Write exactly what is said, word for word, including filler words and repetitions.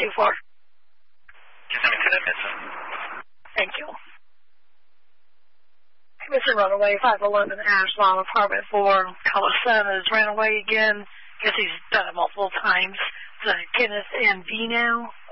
you for? Just let me to that missing. Thank you. Missing runaway, five eleven Ashland, apartment four. Caller son has ran away again. Guess he's done it multiple times. It's uh, Kenneth and Vino.